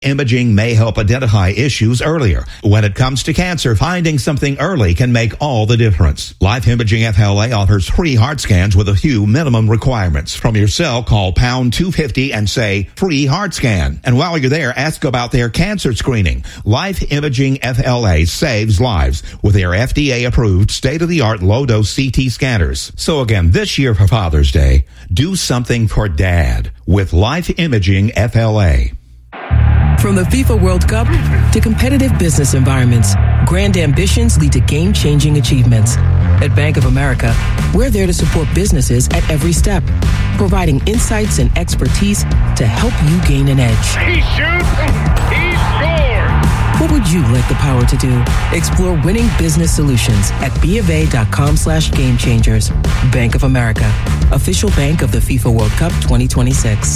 Imaging may help identify issues earlier. When it comes to cancer, finding something early can make all the difference. Life Imaging FLA offers free heart scans with a few minimum requirements. From your cell, call pound 250 and say free heart scan. And while you're there, ask about their cancer screening. Life Imaging FLA saves lives with their FDA-approved state-of-the-art low-dose CT scanners. So again, this year for Father's Day, do something for Dad with Life Imaging FLA. From the FIFA World Cup to competitive business environments, grand ambitions lead to game-changing achievements. At Bank of America, we're there to support businesses at every step, providing insights and expertise to help you gain an edge. He shoots, he scores! What would you like the power to do? Explore winning business solutions at BofA.com/gamechangers. Bank of America, official bank of the FIFA World Cup 2026.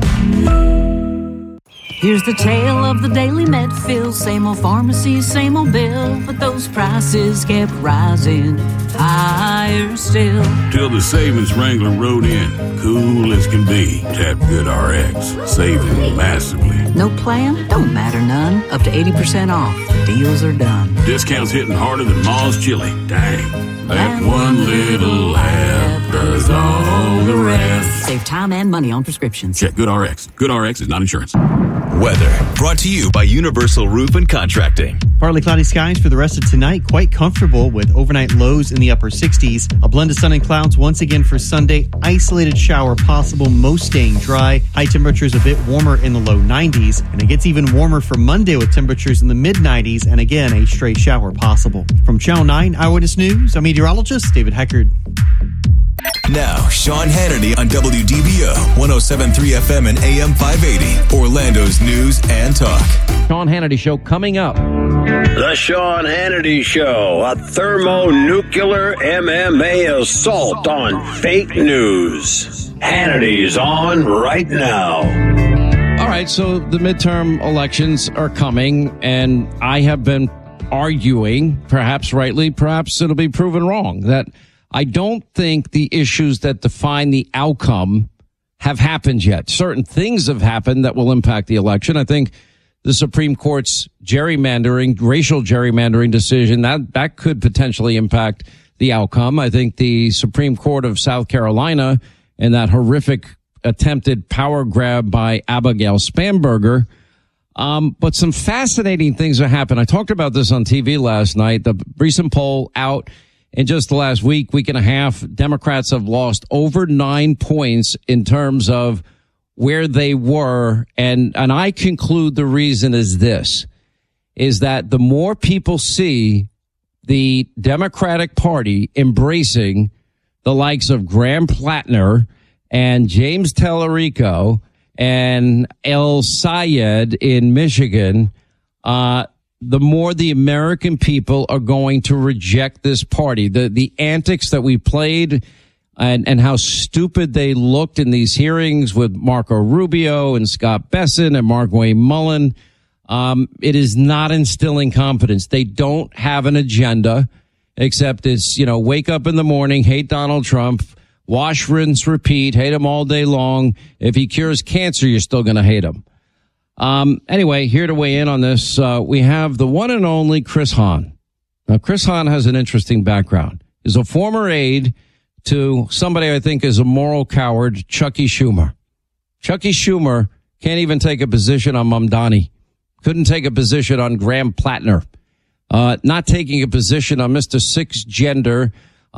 Here's the tale of the Daily Medfill. Same old pharmacy, same old bill, but those prices kept rising higher still. Till the savings wrangler rode in, cool as can be. Tap GoodRx, saving massively. No plan? Don't matter none. Up to 80% off. Deals are done. Discounts hitting harder than Ma's chili. Dang. That one little app does all the rest. Save time and money on prescriptions. Check GoodRx. GoodRx is not insurance. Weather brought to you by Universal Roof and Contracting. Partly cloudy skies for the rest of tonight. Quite comfortable with overnight lows in the upper 60s. A blend of sun and clouds once again for Sunday. Isolated shower possible, most staying dry. High temperatures a bit warmer in the low 90s. And it gets even warmer for Monday with temperatures in the mid 90s. And again, a stray shower possible. From Channel 9 Eyewitness News, I'm meteorologist David Heckard. Now, Sean Hannity on WDBO, 107.3 FM and AM 580, Orlando's news and talk. Sean Hannity Show coming up. The Sean Hannity Show, a thermonuclear MMA assault on fake news. Hannity's on right now. All right, so the midterm elections are coming, and I have been arguing, perhaps rightly, perhaps it'll be proven wrong, that I don't think the issues that define the outcome have happened yet. Certain things have happened that will impact the election. I think the Supreme Court's gerrymandering, racial gerrymandering decision, that could potentially impact the outcome. I think the Supreme Court of South Carolina and that horrific attempted power grab by Abigail Spanberger. But some fascinating things have happened. I talked about this on TV last night. The recent poll out. In just the last week and a half, Democrats have lost over 9 points in terms of where they were. And I conclude the reason is this, is that the more people see the Democratic Party embracing the likes of Graham Plattner and James Tallarico and El Sayed in Michigan, the more the American people are going to reject this party. The antics that we played and how stupid they looked in these hearings with Marco Rubio and Scott Bessent and Markwayne Mullin, it is not instilling confidence. They don't have an agenda except it's, wake up in the morning, hate Donald Trump, wash, rinse, repeat, hate him all day long. If he cures cancer, you're still going to hate him. Anyway, here to weigh in on this, we have the one and only Chris Hahn. Now, Chris Hahn has an interesting background. He's a former aide to somebody I think is a moral coward, Chucky Schumer. Chucky Schumer can't even take a position on Mamdani. Couldn't take a position on Graham Plattner. Not taking a position on Mr. Six Gender.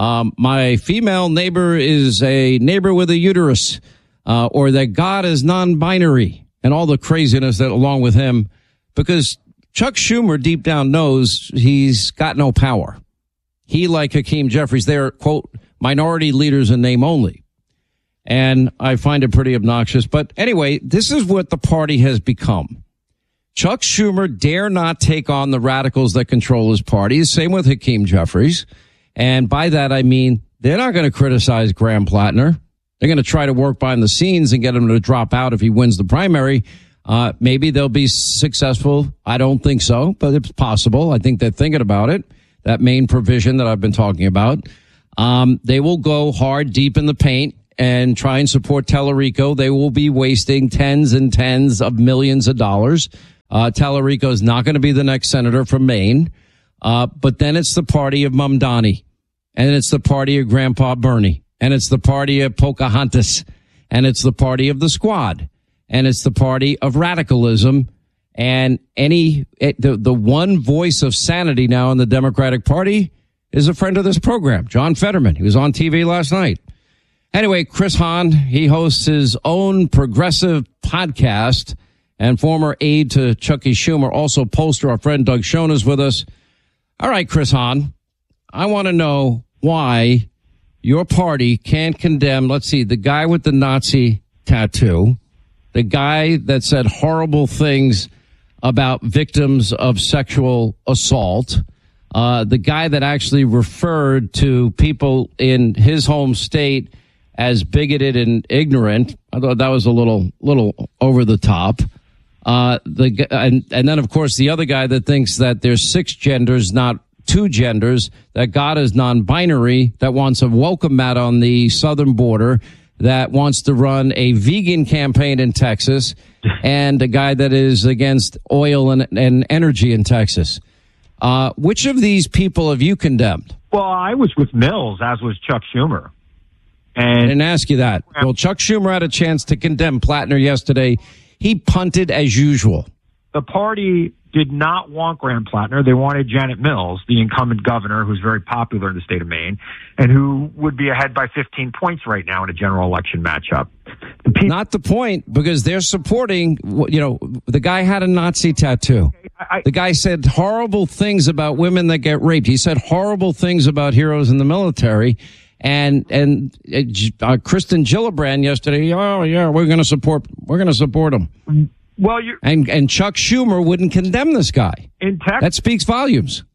My female neighbor is a neighbor with a uterus, or that God is non-binary. And all the craziness that along with him, because Chuck Schumer deep down knows he's got no power. He, like Hakeem Jeffries, they're, quote, minority leaders in name only. And I find it pretty obnoxious. But anyway, this is what the party has become. Chuck Schumer dare not take on the radicals that control his party. The same with Hakeem Jeffries. And by that, I mean, they're not going to criticize Graham Plattner. They're going to try to work behind the scenes and get him to drop out if he wins the primary. Maybe they'll be successful. I don't think so, but it's possible. I think they're thinking about it. That main provision that I've been talking about. They will go hard, deep in the paint and try and support Tallarico. They will be wasting tens and tens of millions of dollars. Tallarico is not going to be the next senator from Maine. But then it's the party of Mamdani, and it's the party of Grandpa Bernie, and it's the party of Pocahontas, and it's the party of the Squad, and it's the party of radicalism. And the one voice of sanity now in the Democratic Party is a friend of this program, John Fetterman. He was on TV last night. Anyway, Chris Hahn, he hosts his own progressive podcast, and former aide to Chucky Schumer, also pollster. Our friend Doug Schoen is with us. All right, Chris Hahn, I want to know why your party can't condemn, let's see, the guy with the Nazi tattoo, the guy that said horrible things about victims of sexual assault, the guy that actually referred to people in his home state as bigoted and ignorant. I thought that was a little over the top. And then of course the other guy that thinks that there's 6 genders, not 2 genders, that God is non-binary, that wants a welcome mat on the southern border, that wants to run a vegan campaign in Texas, and a guy that is against oil and energy in Texas. Which of these people have you condemned? Well, I was with Mills, as was Chuck Schumer. I didn't ask you that. Well, Chuck Schumer had a chance to condemn Plattner yesterday. He punted as usual. The party did not want Graham Plattner. They wanted Janet Mills, the incumbent governor, who's very popular in the state of Maine, and who would be ahead by 15 points right now in a general election matchup. Not the point, because they're supporting, the guy had a Nazi tattoo. The guy said horrible things about women that get raped. He said horrible things about heroes in the military. And Kristen Gillibrand yesterday, oh yeah, we're going to support him. Well, and Chuck Schumer wouldn't condemn this guy. In Texas, that speaks volumes.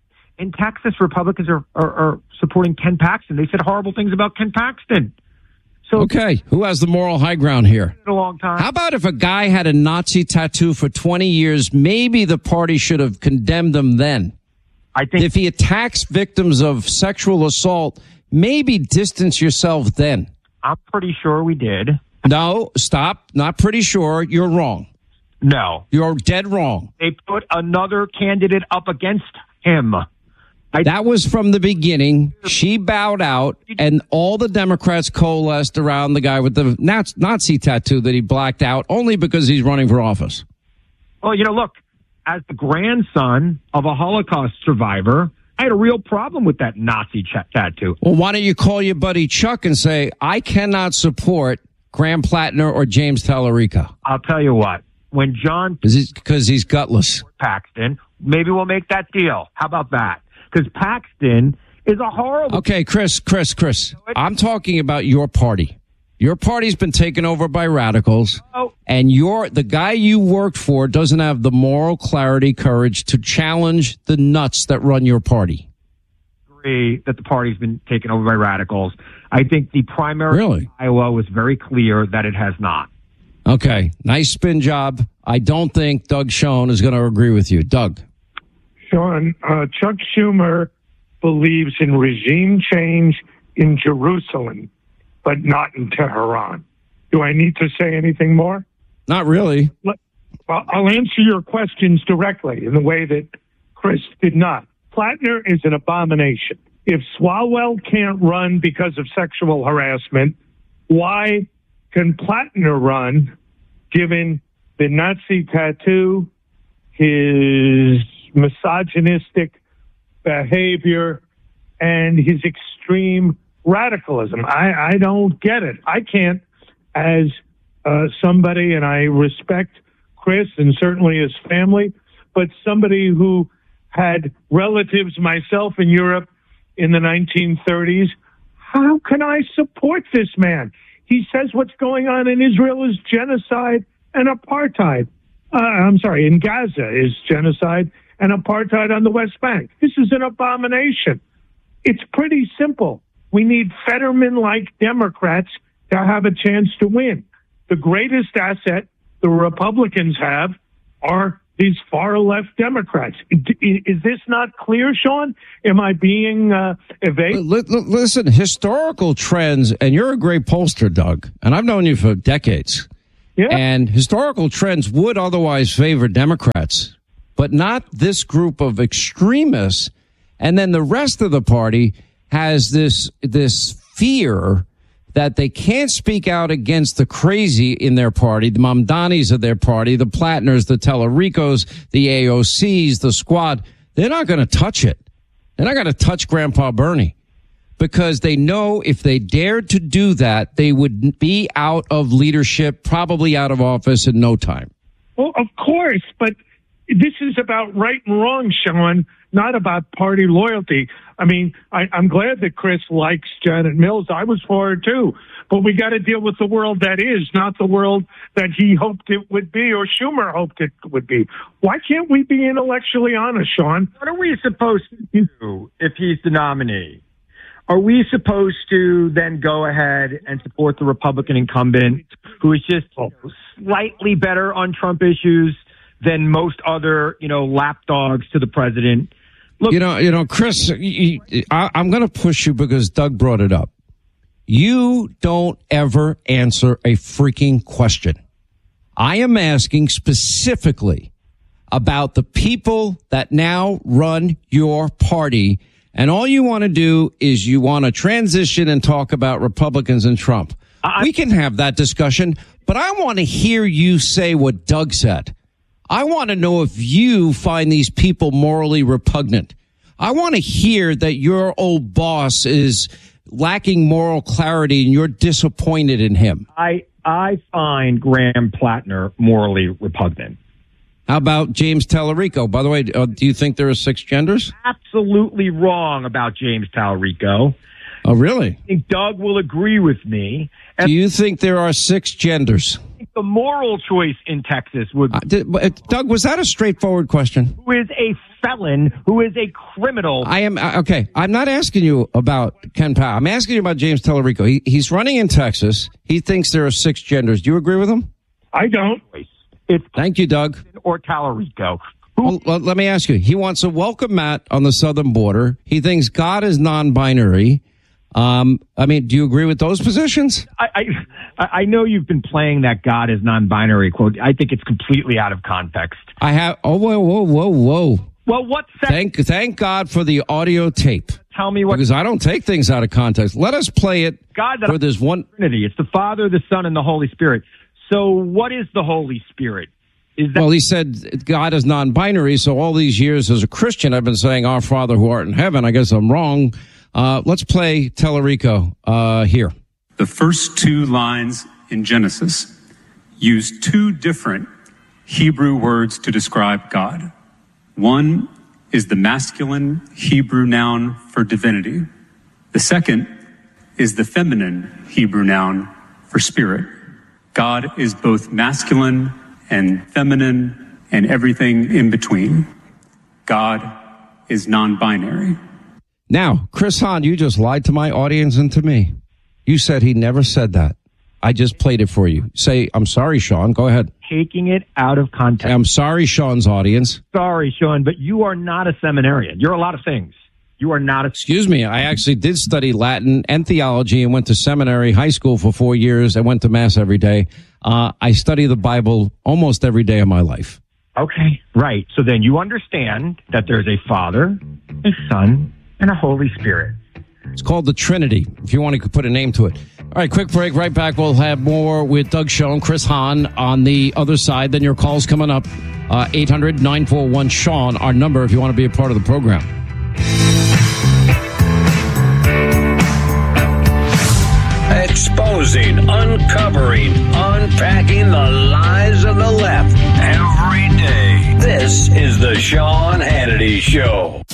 In Texas, Republicans are supporting Ken Paxton. They said horrible things about Ken Paxton. So okay, who has the moral high ground here? A long time. How about if a guy had a Nazi tattoo for 20 years? Maybe the party should have condemned him then. I think if he attacks victims of sexual assault, maybe distance yourself then. I'm pretty sure we did. No, stop. Not pretty sure. You're wrong. No. You're dead wrong. They put another candidate up against him. That was from the beginning. She bowed out, and all the Democrats coalesced around the guy with the Nazi tattoo that he blacked out only because he's running for office. Well, look, as the grandson of a Holocaust survivor, I had a real problem with that Nazi tattoo. Well, why don't you call your buddy Chuck and say, I cannot support Graham Plattner or James Tallarico? I'll tell you what. When John... Because he's gutless. Paxton, maybe we'll make that deal. How about that? Because Paxton is a horrible... Okay, Chris. I'm talking about your party. Your party's been taken over by radicals, and the guy you worked for doesn't have the moral clarity, courage to challenge the nuts that run your party. I agree that the party's been taken over by radicals. I think the primary in Iowa was very clear that it has not. Okay, nice spin job. I don't think Doug Schoen is going to agree with you. Doug. Sean, Chuck Schumer believes in regime change in Jerusalem, but not in Tehran. Do I need to say anything more? Not really. Well, I'll answer your questions directly in the way that Chris did not. Plattner is an abomination. If Swalwell can't run because of sexual harassment, why can Plattner run, given the Nazi tattoo, his misogynistic behavior, and his extreme radicalism? I don't get it. I can't, as somebody, and I respect Chris and certainly his family, but somebody who had relatives, myself, in Europe in the 1930s, how can I support this man? He says what's going on in Israel is genocide and apartheid. In Gaza is genocide and apartheid on the West Bank. This is an abomination. It's pretty simple. We need Fetterman-like Democrats to have a chance to win. The greatest asset the Republicans have are these far-left Democrats. Is this not clear, Sean? Am I being evasive? Listen, historical trends, and you're a great pollster, Doug, and I've known you for decades. Yeah. And historical trends would otherwise favor Democrats, but not this group of extremists. And then the rest of the party has this fear that they can't speak out against the crazy in their party, the Mamdanis of their party, the Plattners, the Tellericos, the AOCs, the Squad. They're not going to touch it. They're not going to touch Grandpa Bernie, because they know if they dared to do that, they would be out of leadership, probably out of office in no time. Well, of course, but this is about right and wrong, Sean, not about party loyalty. I mean, I'm glad that Chris likes Janet Mills. I was for her too. But we got to deal with the world that is, not the world that he hoped it would be or Schumer hoped it would be. Why can't we be intellectually honest, Sean? What are we supposed to do if he's the nominee? Are we supposed to then go ahead and support the Republican incumbent who is just slightly better on Trump issues than most other, lapdogs to the president? Look, Chris, I'm going to push you because Doug brought it up. You don't ever answer a freaking question. I am asking specifically about the people that now run your party. And all you want to do is you want to transition and talk about Republicans and Trump. We can have that discussion, but I want to hear you say what Doug said. I want to know if you find these people morally repugnant. I want to hear that your old boss is lacking moral clarity and you're disappointed in him. I find Graham Plattner morally repugnant. How about James Tallarico? By the way, do you think there are 6 genders? Absolutely wrong about James Tallarico. Oh, really? I think Doug will agree with me. Do you think there are 6 genders? I think the moral choice in Texas would... Doug, was that a straightforward question? Who is a felon, who is a criminal. I am, okay, I'm not asking you about Ken Powell. I'm asking you about James Tallarico. He's running in Texas. He thinks there are 6 genders. Do you agree with him? I don't. Thank you, Doug. Or Tallarico. Well, let me ask you. He wants a welcome mat on the southern border. He thinks God is non-binary. Do you agree with those positions? I know you've been playing that God is non-binary quote. I think it's completely out of context. I have. Oh, whoa. Well, what's that? Thank God for the audio tape. Tell me what. Because I don't take things out of context. Let us play it. God, for this one Trinity. It's the Father, the Son, and the Holy Spirit. So, what is the Holy Spirit? Well, he said God is non-binary. So all these years as a Christian, I've been saying, "Our Father who art in heaven." I guess I'm wrong. Let's play Tallarico here. The first 2 lines in Genesis use 2 different Hebrew words to describe God. One is the masculine Hebrew noun for divinity. The second is the feminine Hebrew noun for spirit. God is both masculine and feminine and everything in between. God is non-binary. Now, Chris Hahn, you just lied to my audience and to me. You said he never said that. I just played it for you. Say, I'm sorry, Sean. Go ahead. Taking it out of context. I'm sorry, Sean's audience. Sorry, Sean, but you are not a seminarian. You're a lot of things. You are not a... Excuse me. I actually did study Latin and theology and went to seminary, high school for 4 years. I went to Mass every day. I study the Bible almost every day of my life. Okay, right. So then you understand that there's a Father, a Son, and a Holy Spirit. It's called the Trinity, if you want to put a name to it. All right, quick break. Right back. We'll have more with Doug Schoen, Chris Hahn on the other side. Then your calls coming up. 800-941-SEAN, our number if you want to be a part of the program. Exposing, uncovering, unpacking the lies of the left every day. This is the Sean Hannity Show.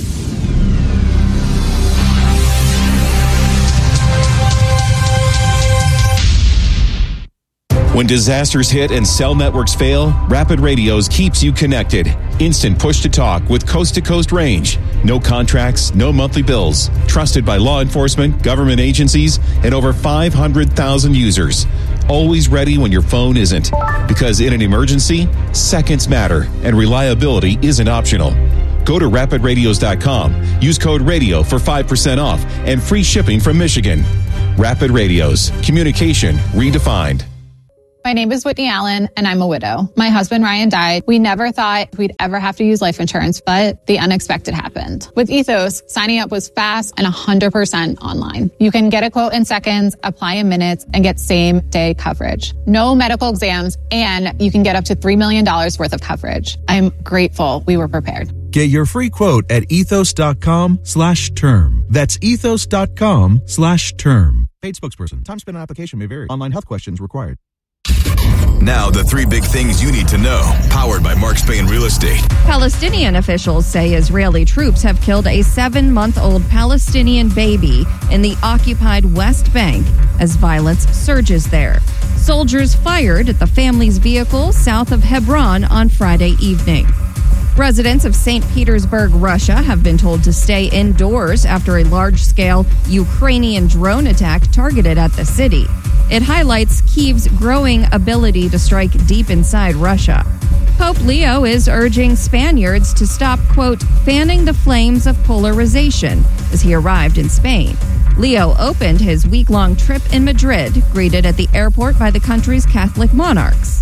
When disasters hit and cell networks fail, Rapid Radios keeps you connected. Instant push-to-talk with coast-to-coast range. No contracts, no monthly bills. Trusted by law enforcement, government agencies, and over 500,000 users. Always ready when your phone isn't. Because in an emergency, seconds matter, and reliability isn't optional. Go to rapidradios.com. Use code RADIO for 5% off and free shipping from Michigan. Rapid Radios. Communication redefined. My name is Whitney Allen, and I'm a widow. My husband, Ryan, died. We never thought we'd ever have to use life insurance, but the unexpected happened. With Ethos, signing up was fast and 100% online. You can get a quote in seconds, apply in minutes, and get same-day coverage. No medical exams, and you can get up to $3 million worth of coverage. I'm grateful we were prepared. Get your free quote at ethos.com/term. That's ethos.com/term. Paid spokesperson. Time spent on application may vary. Online health questions required. Now, the 3 big things you need to know. Powered by Mark Spain Real Estate. Palestinian officials say Israeli troops have killed a 7-month-old Palestinian baby in the occupied West Bank as violence surges there. Soldiers fired at the family's vehicle south of Hebron on Friday evening. Residents of St. Petersburg, Russia, have been told to stay indoors after a large-scale Ukrainian drone attack targeted at the city. It highlights Kyiv's growing ability to strike deep inside Russia. Pope Leo is urging Spaniards to stop, quote, fanning the flames of polarization as he arrived in Spain. Leo opened his week-long trip in Madrid, greeted at the airport by the country's Catholic monarchs.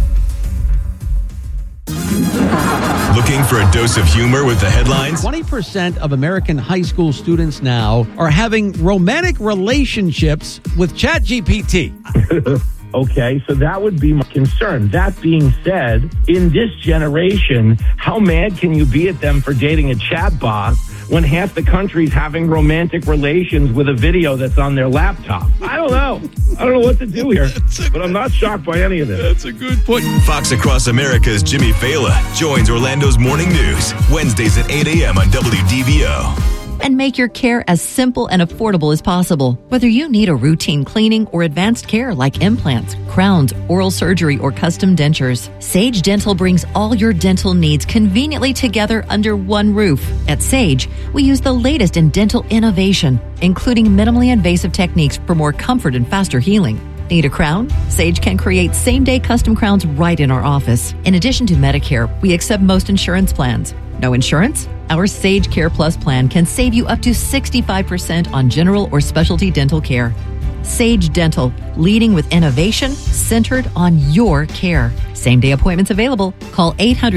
Looking for a dose of humor with the headlines? 20% of American high school students now are having romantic relationships with ChatGPT. Okay, so that would be my concern. That being said, in this generation, how mad can you be at them for dating a chatbot when half the country's having romantic relations with a video that's on their laptop? I don't know what to do here, but I'm not shocked by any of this. That's a good point. Fox Across America's Jimmy Fallon joins Orlando's Morning News, Wednesdays at 8 a.m. on WDVO. And make your care as simple and affordable as possible. Whether you need a routine cleaning or advanced care like implants, crowns, oral surgery, or custom dentures, Sage Dental brings all your dental needs conveniently together under one roof. At Sage, we use the latest in dental innovation, including minimally invasive techniques for more comfort and faster healing. Need a crown? Sage can create same-day custom crowns right in our office. In addition to Medicare, we accept most insurance plans. No insurance? Our Sage Care Plus plan can save you up to 65% on general or specialty dental care. Sage Dental, leading with innovation centered on your care. Same-day appointments available. Call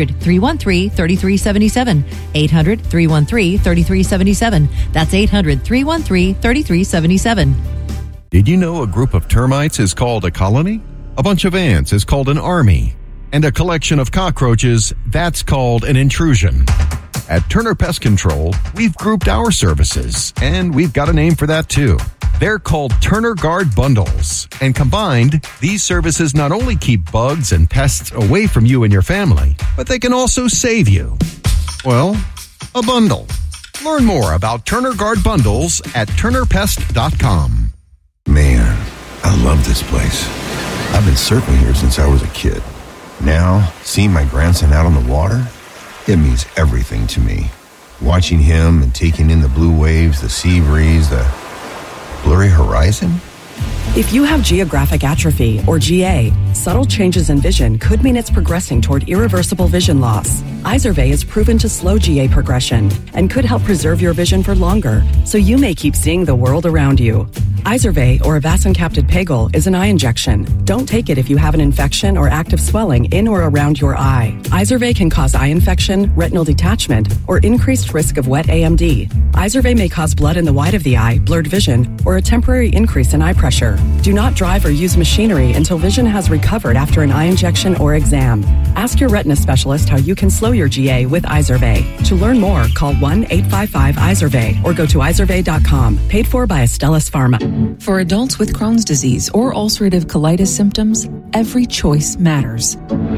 800-313-3377. 800-313-3377. That's 800-313-3377. Did you know a group of termites is called a colony? A bunch of ants is called an army. And a collection of cockroaches, that's called an intrusion. At Turner Pest Control, we've grouped our services, and we've got a name for that too. They're called Turner Guard Bundles, and combined, these services not only keep bugs and pests away from you and your family, but they can also save you. Well, a bundle. Learn more about Turner Guard Bundles at turnerpest.com. Man, I love this place. I've been surfing here since I was a kid. Now, seeing my grandson out on the water, it means everything to me. Watching him and taking in the blue waves, the sea breeze, the blurry horizon. If you have geographic atrophy, or GA, subtle changes in vision could mean it's progressing toward irreversible vision loss. Izervay is proven to slow GA progression and could help preserve your vision for longer, so you may keep seeing the world around you. Izervay, or avacincaptad pegol, is an eye injection. Don't take it if you have an infection or active swelling in or around your eye. Izervay can cause eye infection, retinal detachment, or increased risk of wet AMD. Izervay may cause blood in the white of the eye, blurred vision, or a temporary increase in eye pressure. Do not drive or use machinery until vision has recovered after an eye injection or exam. Ask your retina specialist how you can slow your GA with Izervay. To learn more, call 1-855-IZERVAY or go to izervay.com. Paid for by Astellas Pharma. For adults with Crohn's disease or ulcerative colitis symptoms, every choice matters.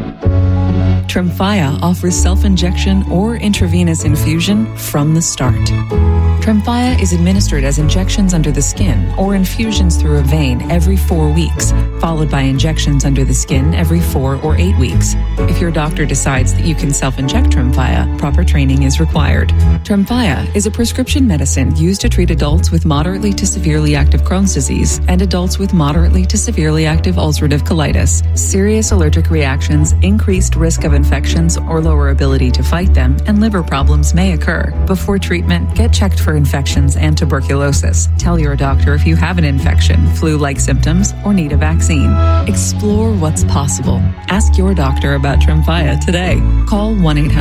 Tremfya offers self-injection or intravenous infusion from the start. Tremfya is administered as injections under the skin or infusions through a vein every 4 weeks, followed by injections under the skin every 4 or 8 weeks. If your doctor decides that you can self-inject Tremfya, proper training is required. Tremfya is a prescription medicine used to treat adults with moderately to severely active Crohn's disease and adults with moderately to severely active ulcerative colitis. Serious allergic reactions, increased risk of infections or lower ability to fight them, and liver problems may occur. Before treatment, get checked for infections and tuberculosis. Tell your doctor if you have an infection, flu-like symptoms, or need a vaccine. Explore what's possible. Ask your doctor about Tremfya today. Call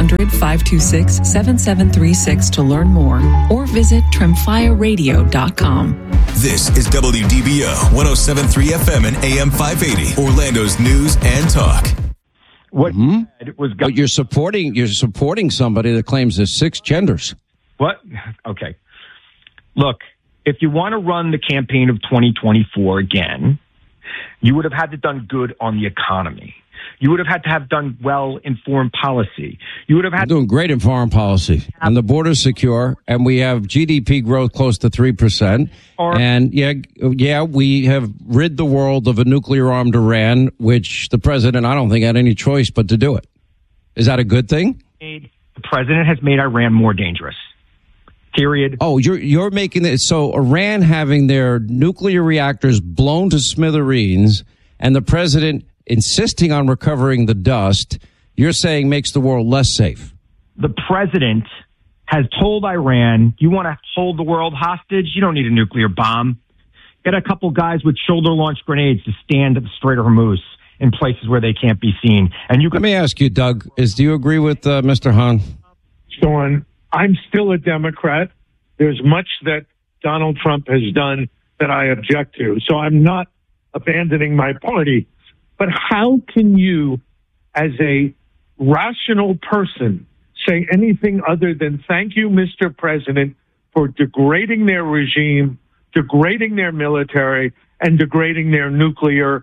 1-800-526-7736 to learn more, or visit TremfyaRadio.com. This is WDBO 107.3 FM and AM 580, Orlando's news and talk. What was but you're supporting somebody that claims there's 6 genders. What? Okay. Look, if you want to run the campaign of 2024 again, you would have had to done good on the economy. You would have had to have done well in foreign policy. You would have had doing great in foreign policy, and the border's secure, and we have GDP growth close to 3%. And yeah, we have rid the world of a nuclear-armed Iran, which the president, I don't think, had any choice but to do it. Is that a good thing? The president has made Iran more dangerous. Period. Oh, you're making it so Iran having their nuclear reactors blown to smithereens, and the president insisting on recovering the dust, you're saying makes the world less safe. The president has told Iran, you want to hold the world hostage? You don't need a nuclear bomb. Get a couple guys with shoulder-launched grenades to stand at the Strait of Hormuz in places where they can't be seen. And you can. Let me ask you, Doug, do you agree with Mr. Hahn? Sean, I'm still a Democrat. There's much that Donald Trump has done that I object to. So I'm not abandoning my party. But how can you, as a rational person, say anything other than thank you, Mr. President, for degrading their regime, degrading their military, and degrading their nuclear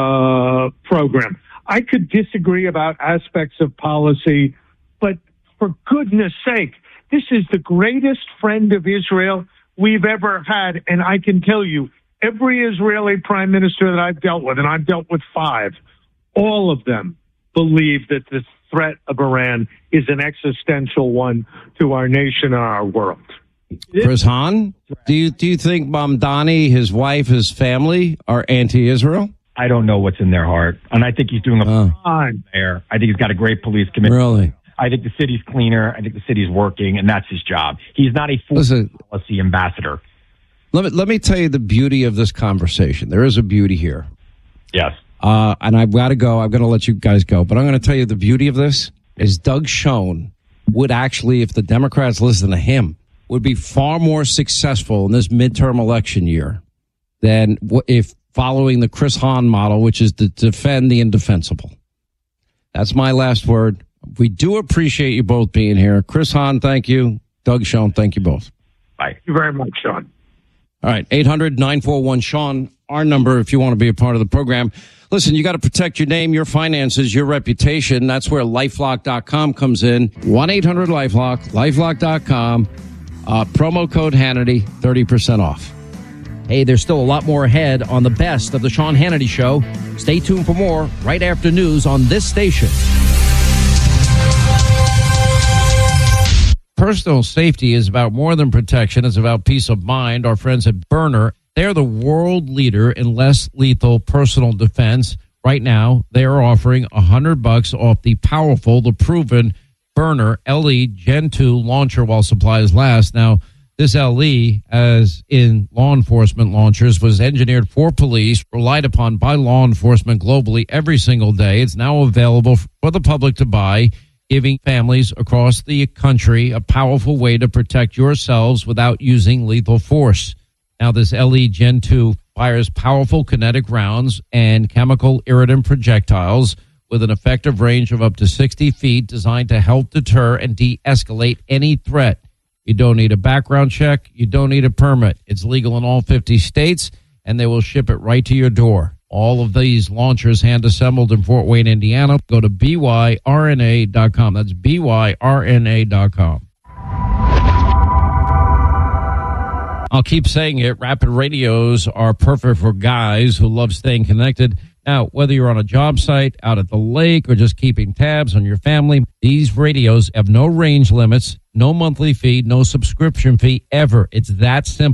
program? I could disagree about aspects of policy, but for goodness sake, this is the greatest friend of Israel we've ever had. And I can tell you, every Israeli prime minister that I've dealt with, and I've dealt with 5, all of them believe that the threat of Iran is an existential one to our nation and our world. Chris Hahn, do you think Mamdani, his wife, his family are anti-Israel? I don't know what's in their heart. And I think he's doing a fine there. I think he's got a great police committee. Really? I think the city's cleaner. I think the city's working, and that's his job. He's not a foreign policy ambassador. Let me tell you the beauty of this conversation. There is a beauty here. Yes. And I've got to go. I'm going to let you guys go. But I'm going to tell you the beauty of this is Doug Schoen would actually, if the Democrats listen to him, would be far more successful in this midterm election year than if following the Chris Hahn model, which is to defend the indefensible. That's my last word. We do appreciate you both being here. Chris Hahn, thank you. Doug Schoen, thank you both. Bye. Thank you very much, Sean. All right, 800-941-SEAN, our number if you want to be a part of the program. Listen, you got to protect your name, your finances, your reputation. That's where LifeLock.com comes in. 1-800-LifeLock, LifeLock.com, promo code Hannity, 30% off. Hey, there's still a lot more ahead on the best of the Sean Hannity Show. Stay tuned for more right after news on this station. Personal safety is about more than protection. It's about peace of mind. Our friends at Byrna, they're the world leader in less lethal personal defense. Right now, they are offering $100 off the powerful, the proven Byrna LE Gen 2 launcher while supplies last. Now, this LE, as in law enforcement launchers, was engineered for police, relied upon by law enforcement globally every single day. It's now available for the public to buy, giving families across the country a powerful way to protect yourselves without using lethal force. Now, this LE Gen 2 fires powerful kinetic rounds and chemical irritant projectiles with an effective range of up to 60 feet, designed to help deter and de-escalate any threat. You don't need a background check. You don't need a permit. It's legal in all 50 states, and they will ship it right to your door. All of these launchers hand-assembled in Fort Wayne, Indiana. Go to byrna.com. That's byrna.com. I'll keep saying it. Rapid radios are perfect for guys who love staying connected. Now, whether you're on a job site, out at the lake, or just keeping tabs on your family, these radios have no range limits, no monthly fee, no subscription fee ever. It's that simple.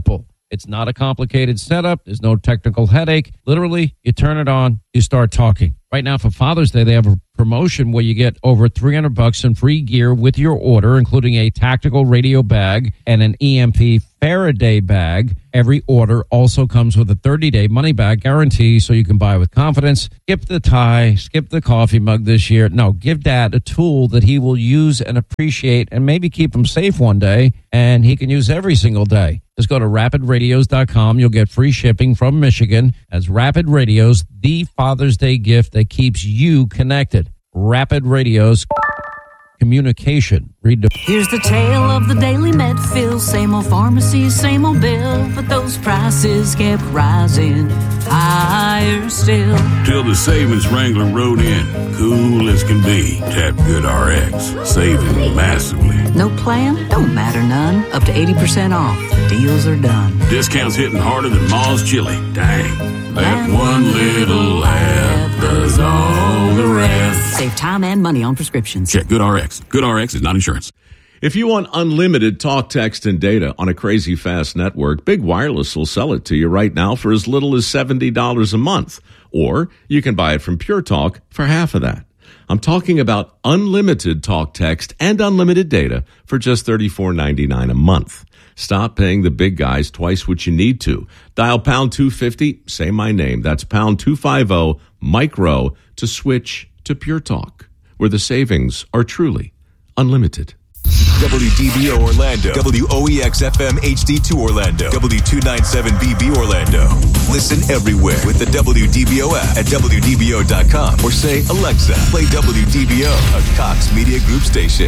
It's not a complicated setup. There's no technical headache. Literally, you turn it on, you start talking. Right now for Father's Day, they have a promotion where you get over $300 in free gear with your order, including a tactical radio bag and an EMP Faraday bag. Every order also comes with a 30-day money-back guarantee, so you can buy with confidence. Skip the tie, skip the coffee mug this year. No, give Dad a tool that he will use and appreciate and maybe keep him safe one day, and he can use every single day. Just go to rapidradios.com. You'll get free shipping from Michigan as Rapid Radios, the Father's Day gift that keeps you connected. Rapid Radios. Communication. Read the... Here's the tale of the Daily Medfield. Same old pharmacy, same old bill, but those prices kept rising higher still. Till the savings Wrangler rode in, cool as can be. Tap GoodRx, saving massively. No plan? Don't matter none. Up to 80% off. The deals are done. Discounts hitting harder than Ma's chili. Dang. That one little app does all the rest. Save time and money on prescriptions. Check GoodRx. GoodRx is not insurance. If you want unlimited talk, text, and data on a crazy fast network, Big Wireless will sell it to you right now for as little as $70 a month. Or you can buy it from Pure Talk for half of that. I'm talking about unlimited talk, text, and unlimited data for just $34.99 a month. Stop paying the big guys twice what you need to. Dial pound 250, say my name. That's pound 250 micro to switch to Pure Talk, where the savings are truly unlimited. WDBO Orlando, WOEX-FM HD2 Orlando, W297BB Orlando. Listen everywhere with the WDBO app at WDBO.com or say, Alexa, play WDBO, a Cox Media Group station.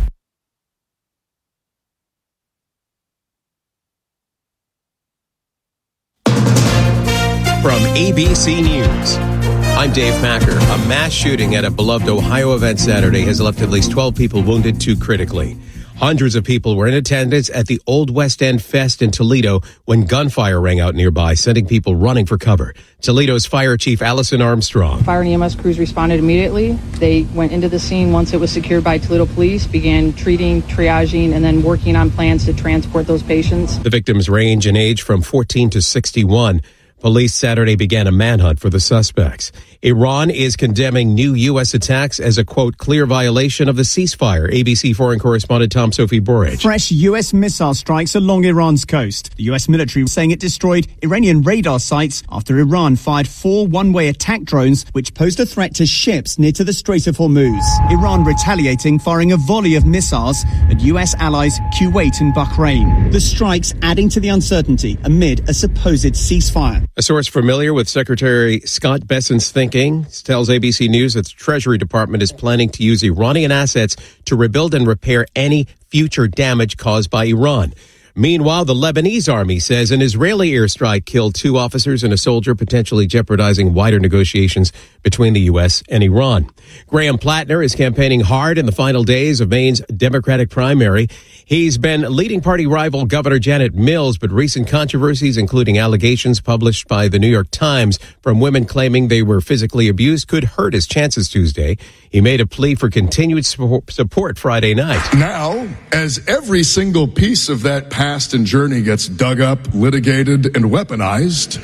From ABC News, I'm Dave Packer. A mass shooting at a beloved Ohio event Saturday has left at least 12 people wounded, 2 critically. Hundreds of people were in attendance at the Old West End Fest in Toledo when gunfire rang out nearby, sending people running for cover. Toledo's Fire Chief Allison Armstrong. Fire and EMS crews responded immediately. They went into the scene once it was secured by Toledo Police, began treating, triaging, and then working on plans to transport those patients. The victims range in age from 14 to 61. Police Saturday began a manhunt for the suspects. Iran is condemning new U.S. attacks as a, quote, clear violation of the ceasefire. ABC foreign correspondent Tom Sophie Borich. Fresh U.S. missile strikes along Iran's coast. The U.S. military saying it destroyed Iranian radar sites after Iran fired 4 one-way attack drones which posed a threat to ships near to the Strait of Hormuz. Iran retaliating, firing a volley of missiles at U.S. allies Kuwait and Bahrain. The strikes adding to the uncertainty amid a supposed ceasefire. A source familiar with Secretary Scott Bessent's thinking tells ABC News that the Treasury Department is planning to use Iranian assets to rebuild and repair any future damage caused by Iran. Meanwhile, the Lebanese army says an Israeli airstrike killed 2 officers and a soldier, potentially jeopardizing wider negotiations between the U.S. and Iran. Graham Plattner is campaigning hard in the final days of Maine's Democratic primary. He's been leading party rival Governor Janet Mills, but recent controversies, including allegations published by the New York Times from women claiming they were physically abused, could hurt his chances Tuesday. He made a plea for continued support Friday night. Now, as every single piece of that past and journey gets dug up, litigated, and weaponized,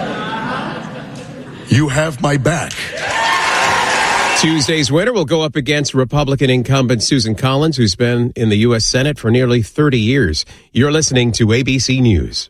you have my back. Tuesday's winner will go up against Republican incumbent Susan Collins, who's been in the U.S. Senate for nearly 30 years. You're listening to ABC News.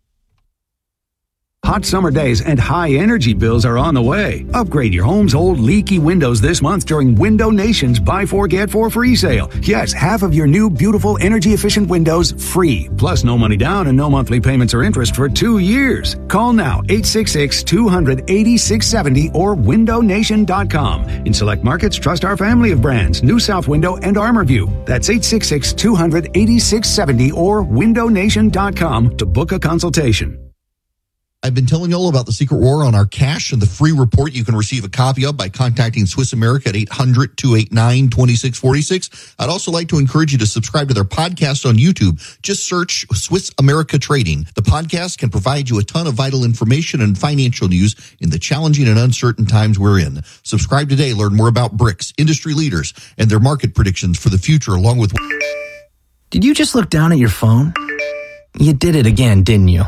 Hot summer days and high energy bills are on the way. Upgrade your home's old leaky windows this month during Window Nation's Buy 4 Get 4 free sale. Yes, half of your new beautiful energy efficient windows free. Plus no money down and no monthly payments or interest for 2 years. Call now 866-200-8670 or windownation.com. In select markets, trust our family of brands, New South Window and ArmorView. That's 866-200-8670 or windownation.com to book a consultation. I've been telling you all about the Secret War on our cash and the free report you can receive a copy of by contacting Swiss America at 800-289-2646. I'd also like to encourage you to subscribe to their podcast on YouTube. Just search Swiss America Trading. The podcast can provide you a ton of vital information and financial news in the challenging and uncertain times we're in. Subscribe today. Learn more about BRICS, industry leaders, and their market predictions for the future, along with... Did you just look down at your phone? You did it again, didn't you?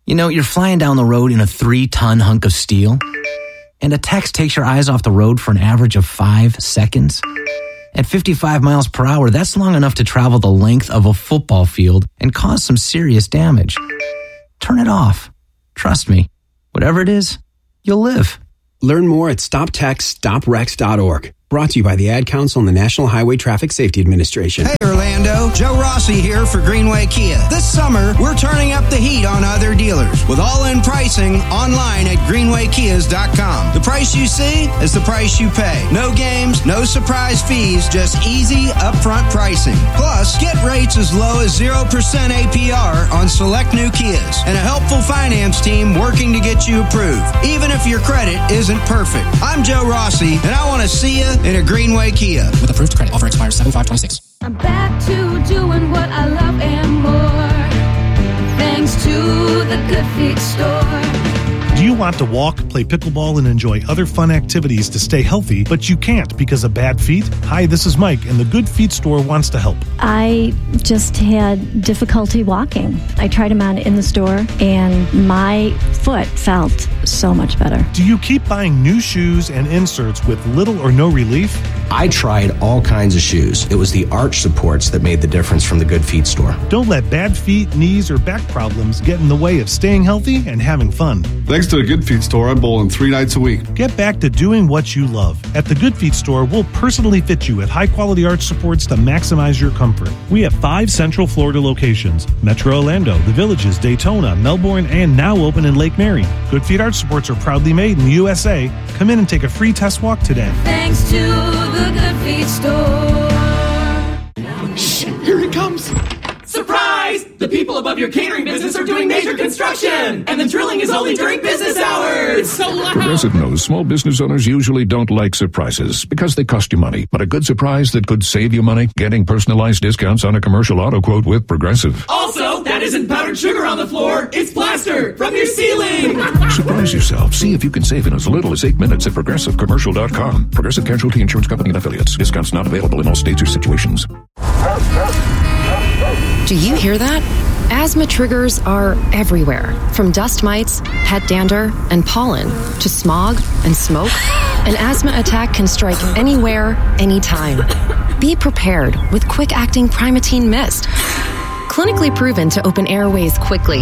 You know, you're flying down the road in a 3-ton hunk of steel, and a text takes your eyes off the road for an average of 5 seconds. At 55 miles per hour, that's long enough to travel the length of a football field and cause some serious damage. Turn it off. Trust me, whatever it is, you'll live. Learn more at stoptextsstopwrecks.org. Brought to you by the Ad Council and the National Highway Traffic Safety Administration. Hey Orlando, Joe Rossi here for Greenway Kia. This summer, we're turning up the heat on other dealers with all-in pricing online at greenwaykias.com. The price you see is the price you pay. No games, no surprise fees, just easy upfront pricing. Plus, get rates as low as 0% APR on select new Kias and a helpful finance team working to get you approved, even if your credit isn't perfect. I'm Joe Rossi, and I want to see you in a Greenway Kia. With approved credit. Offer expires 7/5/26. I'm back to doing what I love and more, thanks to the Good Feet store. Do you want to walk, play pickleball, and enjoy other fun activities to stay healthy, but you can't because of bad feet? Hi, this is Mike, and the Good Feet store wants to help. I just had difficulty walking. I tried them on in the store, and my foot felt so much better. Do you keep buying new shoes and inserts with little or no relief? I tried all kinds of shoes. It was the arch supports that made the difference from the Good Feet store. Don't let bad feet, knees, or back problems get in the way of staying healthy and having fun. Thanks to the Good Feet store, I'm bowling 3 nights a week. Get back to doing what you love. At the Good Feet store, we'll personally fit you at high-quality arch supports to maximize your comfort. We have 5 Central Florida locations: Metro Orlando, The Villages, Daytona, Melbourne, and now open in Lake Mary. Good Feet arch supports are proudly made in the USA. Come in and take a free test walk today. Thanks to the Good Feet store. Shh, here he comes. Surprise! The people above your catering business are doing major construction, and the drilling is only during business hours. It's so loud. Progressive knows small business owners usually don't like surprises because they cost you money. But a good surprise that could save you money? Getting personalized discounts on a commercial auto quote with Progressive. Also, that isn't powdered sugar on the floor. It's plaster from your ceiling. Surprise yourself. See if you can save in as little as 8 minutes at ProgressiveCommercial.com. Progressive Casualty Insurance Company and Affiliates. Discounts not available in all states or situations. Do you hear that? Asthma triggers are everywhere, from dust mites, pet dander, and pollen, to smog and smoke. An asthma attack can strike anywhere, anytime. Be prepared with quick-acting Primatene Mist. Clinically proven to open airways quickly.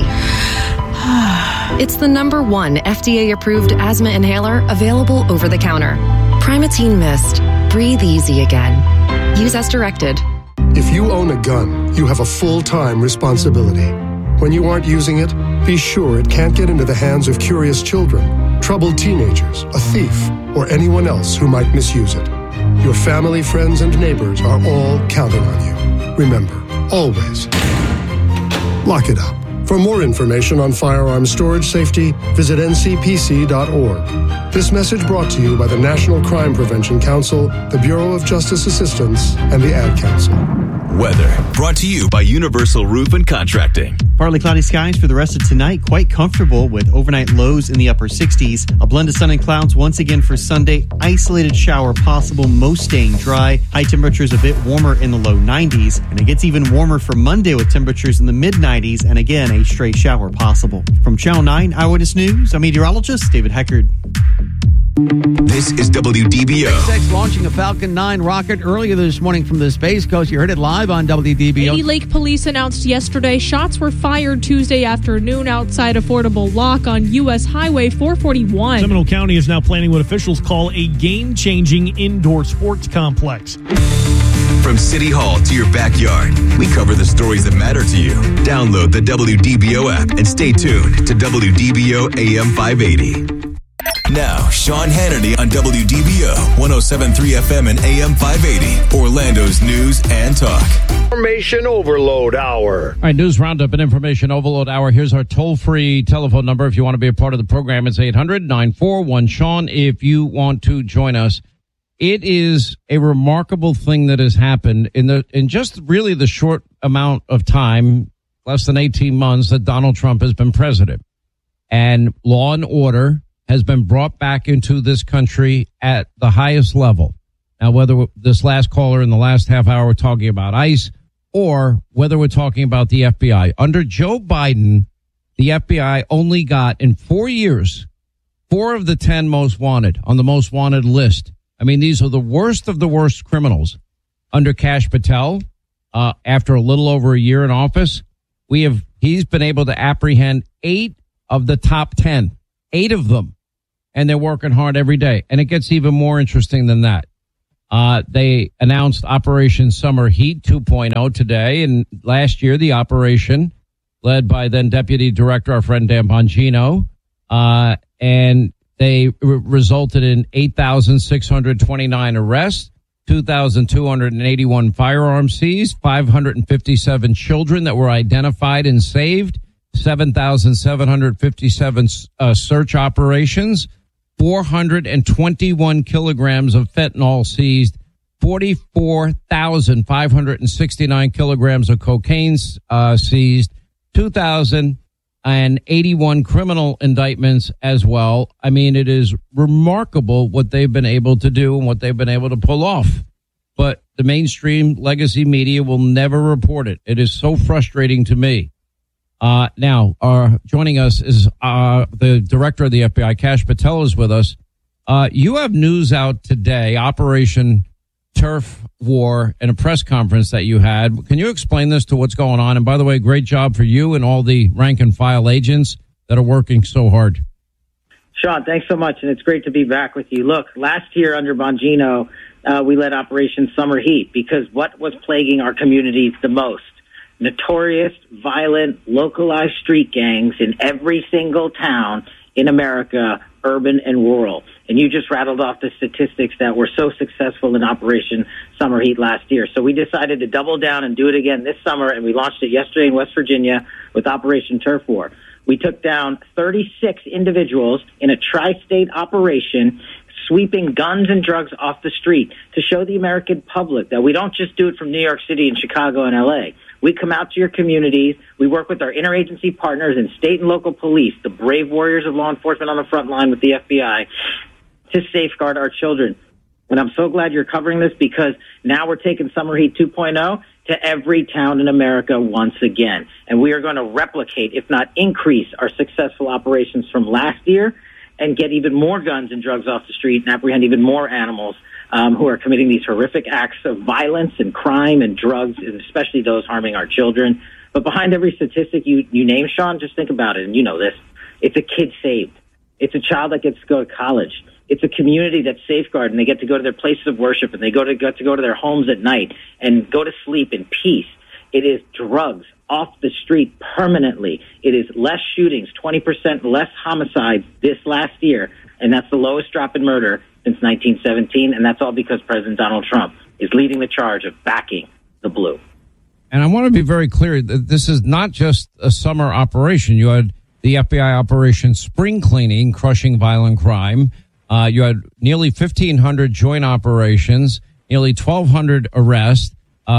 It's the #1 FDA-approved asthma inhaler available over the counter. Primatene Mist. Breathe easy again. Use as directed. If you own a gun, you have a full-time responsibility. When you aren't using it, be sure it can't get into the hands of curious children, troubled teenagers, a thief, or anyone else who might misuse it. Your family, friends, and neighbors are all counting on you. Remember, always, lock it up. For more information on firearms storage safety, visit ncpc.org. This message brought to you by the National Crime Prevention Council, the Bureau of Justice Assistance, and the Ad Council. Weather brought to you by Universal Roof and Contracting. Partly cloudy skies for the rest of tonight. Quite comfortable with overnight lows in the upper 60s. A blend of sun and clouds once again for Sunday. Isolated shower possible, most staying dry. High temperatures a bit warmer in the low 90s. And it gets even warmer for Monday with temperatures in the mid 90s. And again, a stray shower possible. From Channel 9 Eyewitness News, I'm meteorologist David Heckard. This is WDBO. SpaceX launching a Falcon 9 rocket earlier this morning from the Space Coast. You heard it live on WDBO. Katy Lake police announced yesterday shots were fired Tuesday afternoon outside Affordable Lock on U.S. Highway 441. Seminole County is now planning what officials call a game-changing indoor sports complex. From City Hall to your backyard, we cover the stories that matter to you. Download the WDBO app and stay tuned to WDBO AM 580. Now, Sean Hannity on WDBO 107.3 FM and AM 580, Orlando's news and talk. Information Overload Hour. All right, News Roundup and Information Overload Hour. Here's our toll-free telephone number. If you want to be a part of the program, it's 800-941-SEAN if you want to join us. It is a remarkable thing that has happened in just really the short amount of time, less than 18 months, that Donald Trump has been president. And law and order has been brought back into this country at the highest level. Now, whether this last caller in the last half hour we're talking about ICE or whether we're talking about the FBI. Under Joe Biden, the FBI only got, in 4 years, 4 of the 10 most wanted on the most wanted list. I mean, these are the worst of the worst criminals. Under Kash Patel, after a little over a year in office, he's been able to apprehend 8 of the top 10, 8 of them. And they're working hard every day. And it gets even more interesting than that. They announced Operation Summer Heat 2.0 today. And last year, the operation, led by then Deputy Director, our friend Dan Bongino, and they resulted in 8,629 arrests, 2,281 firearms seized, 557 children that were identified and saved, 7,757 search operations, 421 kilograms of fentanyl seized, 44,569 kilograms of cocaine seized, 2,081 criminal indictments as well. I mean, it is remarkable what they've been able to do and what they've been able to pull off. But the mainstream legacy media will never report it. It is so frustrating to me. Now, joining us is the director of the FBI, Kash Patel, is with us. You have news out today, Operation Turf War, and a press conference that you had. Can you explain this to what's going on? And by the way, great job for you and all the rank and file agents that are working so hard. Sean, thanks so much, and it's great to be back with you. Look, last year under Bongino, we led Operation Summer Heat because what was plaguing our communities the most? Notorious, violent, localized street gangs in every single town in America, urban and rural. And you just rattled off the statistics that were so successful in Operation Summer Heat last year. So we decided to double down and do it again this summer, and we launched it yesterday in West Virginia with Operation Turf War. We took down 36 individuals in a tri-state operation, sweeping guns and drugs off the street to show the American public that we don't just do it from New York City and Chicago and L.A. We come out to your communities. We work with our interagency partners and state and local police, the brave warriors of law enforcement on the front line with the FBI, to safeguard our children. And I'm so glad you're covering this because now we're taking Summer Heat 2.0 to every town in America once again. And we are going to replicate, if not increase, our successful operations from last year and get even more guns and drugs off the street and apprehend even more animals who are committing these horrific acts of violence and crime and drugs, and especially those harming our children. But behind every statistic you name, Sean, just think about it, and you know this. It's a kid saved. It's a child that gets to go to college. It's a community that's safeguarded, and they get to go to their places of worship, and they get to go to their homes at night and go to sleep in peace. It is drugs off the street permanently. It is less shootings, 20% less homicides this last year, and that's the lowest drop in murder since 1917, and that's all because President Donald Trump is leading the charge of backing the blue. And I want to be very clear that this is not just a summer operation. You had the FBI Operation Spring Cleaning, crushing violent crime. You had nearly 1,500 joint operations, nearly 1,200 arrests,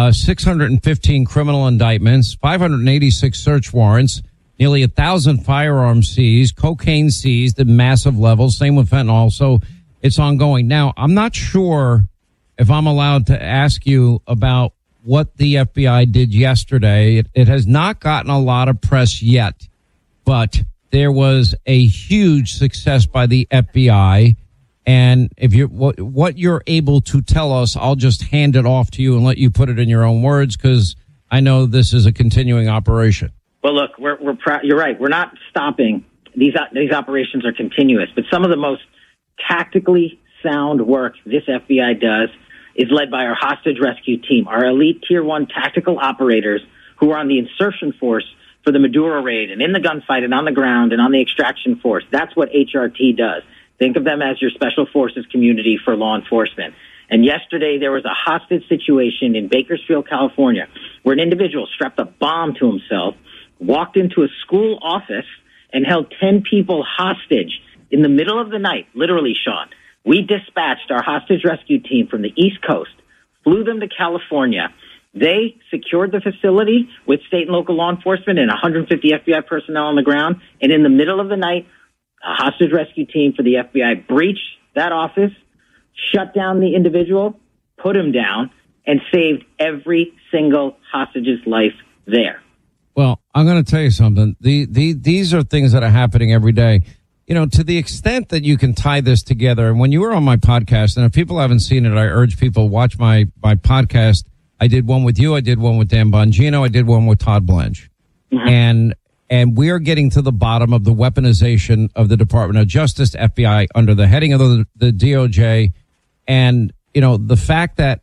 615 criminal indictments, 586 search warrants, nearly 1,000 firearms seized, cocaine seized at massive levels, same with fentanyl. So it's ongoing. Now, I'm not sure if I'm allowed to ask you about what the FBI did yesterday. It has not gotten a lot of press yet, but there was a huge success by the FBI. And if you're what you're able to tell us, I'll just hand it off to you and let you put it in your own words, because I know this is a continuing operation. Well, look, we're proud. You're right. We're not stopping. These operations are continuous, but some of the most tactically sound work this FBI does is led by our hostage rescue team, our elite Tier 1 tactical operators who are on the insertion force for the Maduro raid and in the gunfight and on the ground and on the extraction force. That's what HRT does. Think of them as your special forces community for law enforcement. And yesterday there was a hostage situation in Bakersfield, California, where an individual strapped a bomb to himself, walked into a school office, and held 10 people hostage in the middle of the night, literally, Sean. We dispatched our hostage rescue team from the East Coast, flew them to California. They secured the facility with state and local law enforcement and 150 FBI personnel on the ground. And in the middle of the night, a hostage rescue team for the FBI breached that office, shut down the individual, put him down, and saved every single hostage's life there. Well, I'm going to tell you something. These are things that are happening every day. You know, to the extent that you can tie this together. And when you were on my podcast, and if people haven't seen it, I urge people watch my podcast. I did one with you. I did one with Dan Bongino. I did one with Todd Blanche. Mm-hmm. And we are getting to the bottom of the weaponization of the Department of Justice, FBI, under the heading of the DOJ. And, you know, the fact that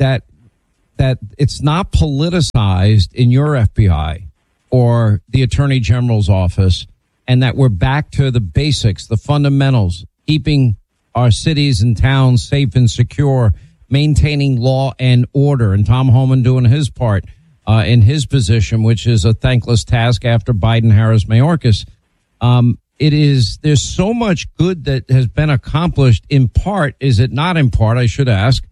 it's not politicized in your FBI or the Attorney General's office, and that we're back to the basics, the fundamentals, keeping our cities and towns safe and secure, maintaining law and order, and Tom Homan doing his part in his position, which is a thankless task after Biden, Harris, Mayorkas. There's so much good that has been accomplished in part. Is it not in part? I should ask,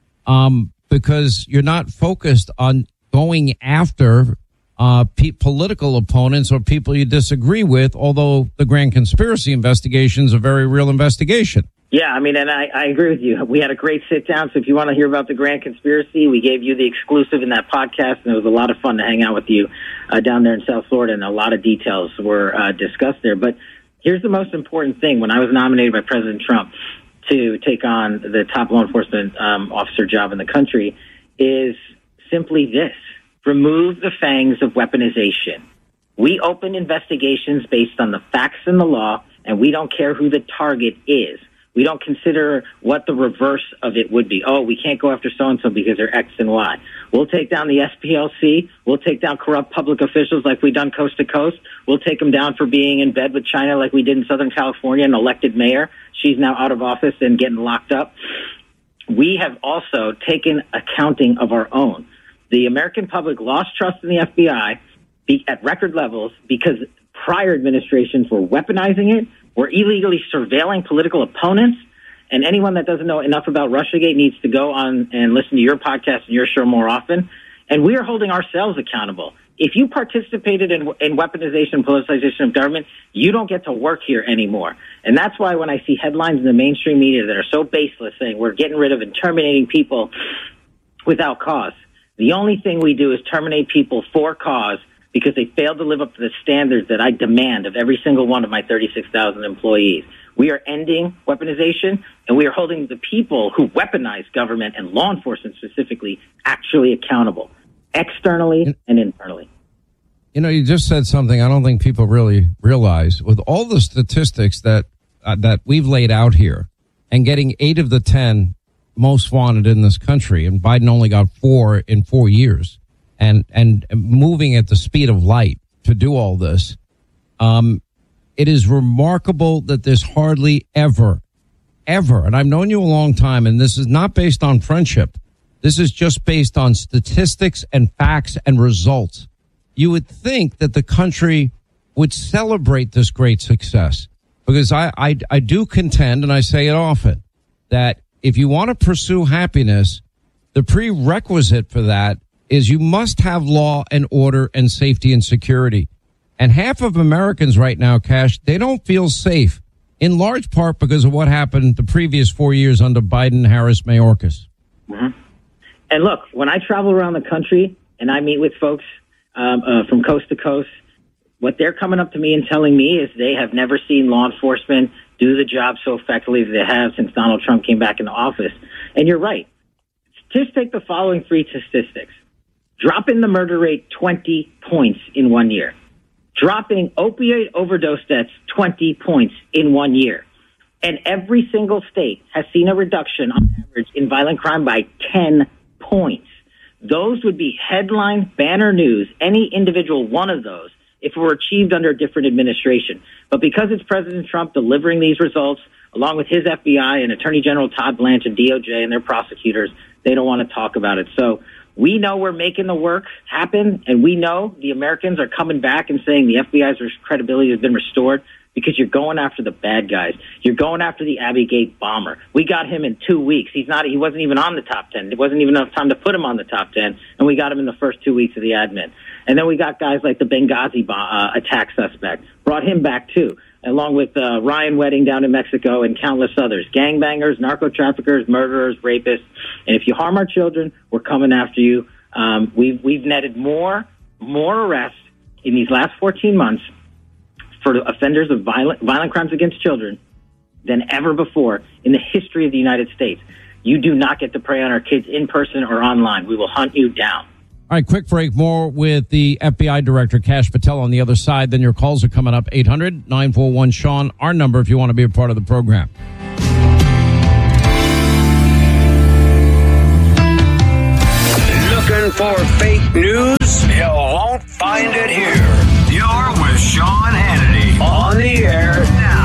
because you're not focused on going after political opponents or people you disagree with, although the grand conspiracy investigation is a very real investigation. Yeah, I mean, and I agree with you. We had a great sit down. So if you want to hear about the grand conspiracy, we gave you the exclusive in that podcast, and it was a lot of fun to hang out with you down there in South Florida, and a lot of details were discussed there. But here's the most important thing. When I was nominated by President Trump to take on the top law enforcement officer job in the country, is simply this: remove the fangs of weaponization. We open investigations based on the facts and the law, and we don't care who the target is. We don't consider what the reverse of it would be. Oh, we can't go after so-and-so because they're X and Y. We'll take down the SPLC. We'll take down corrupt public officials like we've done coast to coast. We'll take them down for being in bed with China like we did in Southern California, an elected mayor. She's now out of office and getting locked up. We have also taken accounting of our own. The American public lost trust in the FBI at record levels because prior administrations were weaponizing it, were illegally surveilling political opponents. And anyone that doesn't know enough about Russiagate needs to go on and listen to your podcast and your show more often. And we are holding ourselves accountable. If you participated in weaponization and politicization of government, you don't get to work here anymore. And that's why when I see headlines in the mainstream media that are so baseless saying we're getting rid of and terminating people without cause, the only thing we do is terminate people for cause because they failed to live up to the standards that I demand of every single one of my 36,000 employees. We are ending weaponization, and we are holding the people who weaponize government and law enforcement specifically actually accountable, externally and internally. You know, you just said something I don't think people really realize. With all the statistics that we've laid out here, and getting 8 of the 10 most wanted in this country, and Biden only got 4 in 4 years, and moving at the speed of light to do all this, it is remarkable that there's hardly ever, and I've known you a long time, and this is not based on friendship. This is just based on statistics and facts and results. You would think that the country would celebrate this great success, because I do contend, and I say it often, that if you want to pursue happiness, the prerequisite for that is you must have law and order and safety and security. And half of Americans right now, Cash, they don't feel safe, in large part because of what happened the previous 4 years under Biden, Harris, Mayorkas. Mm-hmm. And look, when I travel around the country and I meet with folks from coast to coast, what they're coming up to me and telling me is they have never seen law enforcement do the job so effectively as they have since Donald Trump came back into office. And you're right. Just take the following 3 statistics. Dropping the murder rate 20 points in 1 year. Dropping opioid overdose deaths 20 points in 1 year. And every single state has seen a reduction on average in violent crime by 10 points. Those would be headline banner news, any individual one of those, if it were achieved under a different administration. But because it's President Trump delivering these results, along with his FBI and Attorney General Todd Blanche and DOJ and their prosecutors, they don't want to talk about it. So we know we're making the work happen, and we know the Americans are coming back and saying the FBI's credibility has been restored because you're going after the bad guys. You're going after the Abbey Gate bomber. We got him in 2 weeks. He wasn't even on the top 10. It wasn't even enough time to put him on the top 10, and we got him in the first 2 weeks of the admin. And then we got guys like the Benghazi attack suspect. Brought him back, too, along with Ryan Wedding down in Mexico and countless others. Gangbangers, narco-traffickers, murderers, rapists. And if you harm our children, we're coming after you. We've netted more arrests, in these last 14 months for offenders of violent crimes against children than ever before in the history of the United States. You do not get to prey on our kids in person or online. We will hunt you down. All right, quick break. More with the FBI Director, Kash Patel, on the other side. Then your calls are coming up. 800-941-SEAN, our number if you want to be a part of the program. Looking for fake news? You won't find it here. You're with Sean Hannity on the air now.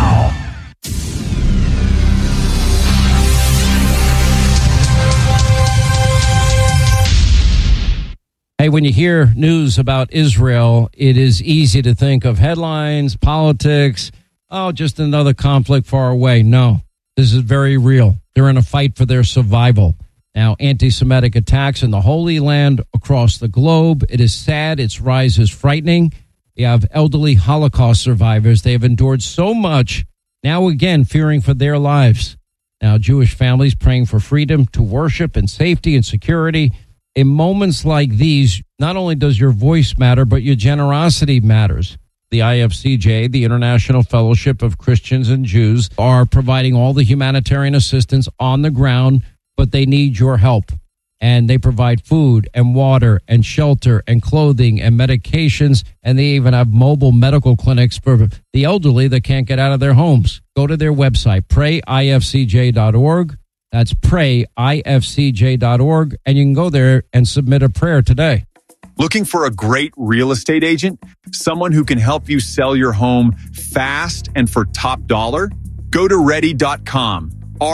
Hey, when you hear news about Israel, it is easy to think of headlines, politics, just another conflict far away. No, this is very real. They're in a fight for their survival. Now, anti-Semitic attacks in the Holy Land across the globe. It is sad. Its rise is frightening. You have elderly Holocaust survivors. They have endured so much, now again fearing for their lives. Now, Jewish families praying for freedom to worship and safety and security. In moments like these, not only does your voice matter, but your generosity matters. The IFCJ, the International Fellowship of Christians and Jews, are providing all the humanitarian assistance on the ground, but they need your help. And they provide food and water and shelter and clothing and medications, and they even have mobile medical clinics for the elderly that can't get out of their homes. Go to their website, prayifcj.org. That's prayifcj.org, and you can go there and submit a prayer today. Looking for a great real estate agent? Someone who can help you sell your home fast and for top dollar? Go to ready.com,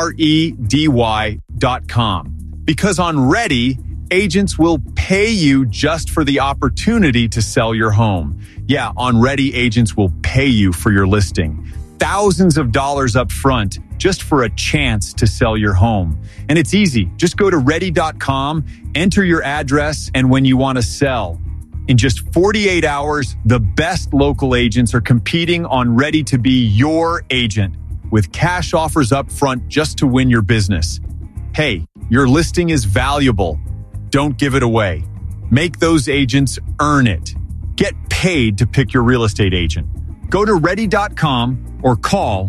REDY.com. Because on Ready, agents will pay you just for the opportunity to sell your home. Yeah, on Ready, agents will pay you for your listing. Thousands of dollars up front just for a chance to sell your home. And it's easy. Just go to ready.com, enter your address, and when you want to sell. In just 48 hours, the best local agents are competing on Ready to be your agent with cash offers up front just to win your business. Hey, your listing is valuable. Don't give it away. Make those agents earn it. Get paid to pick your real estate agent. Go to ready.com or call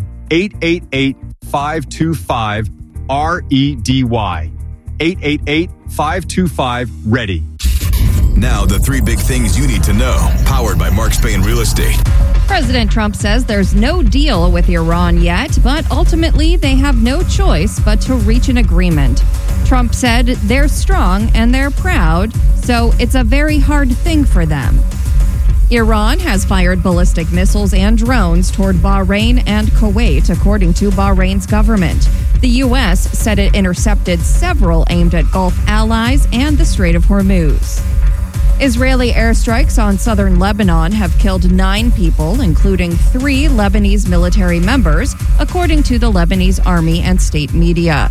888-525-REDY. 888-525-READY. Now, the three big things you need to know, powered by Mark Spain Real Estate. President Trump says there's no deal with Iran yet, but ultimately they have no choice but to reach an agreement. Trump said they're strong and they're proud, so it's a very hard thing for them. Iran has fired ballistic missiles and drones toward Bahrain and Kuwait, according to Bahrain's government. The U.S. said it intercepted several aimed at Gulf allies and the Strait of Hormuz. Israeli airstrikes on southern Lebanon have killed 9 people, including 3 Lebanese military members, according to the Lebanese army and state media.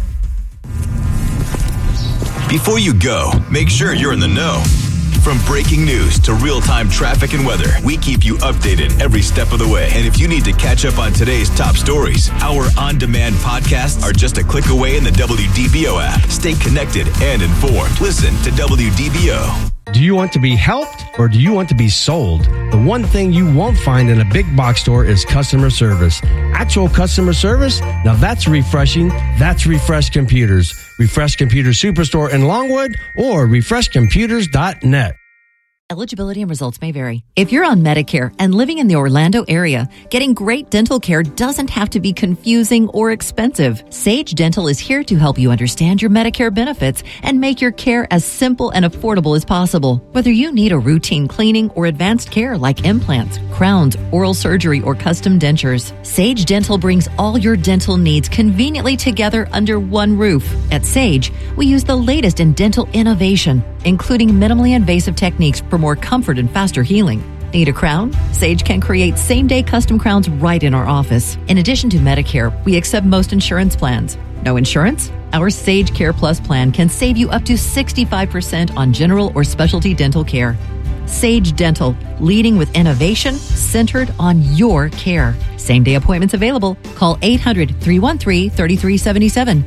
Before you go, make sure you're in the know. From breaking news to real-time traffic and weather, we keep you updated every step of the way. And if you need to catch up on today's top stories, our on-demand podcasts are just a click away in the WDBO app. Stay connected and informed. Listen to WDBO. Do you want to be helped or do you want to be sold? The one thing you won't find in a big box store is customer service. Actual customer service? Now that's refreshing. That's Refresh Computers. Refresh Computers Superstore in Longwood or refreshcomputers.net. Eligibility and results may vary. If you're on Medicare and living in the Orlando area, getting great dental care doesn't have to be confusing or expensive. Sage Dental is here to help you understand your Medicare benefits and make your care as simple and affordable as possible. Whether you need a routine cleaning or advanced care like implants, crowns, oral surgery, or custom dentures, Sage Dental brings all your dental needs conveniently together under one roof. At Sage, we use the latest in dental innovation, including minimally invasive techniques for more comfort and faster healing. Need a crown? Sage can create same-day custom crowns right in our office. In addition to Medicare, we accept most insurance plans. No insurance? Our Sage Care Plus plan can save you up to 65% on general or specialty dental care. Sage Dental, leading with innovation centered on your care. Same-day appointments available. Call 800-313-3377.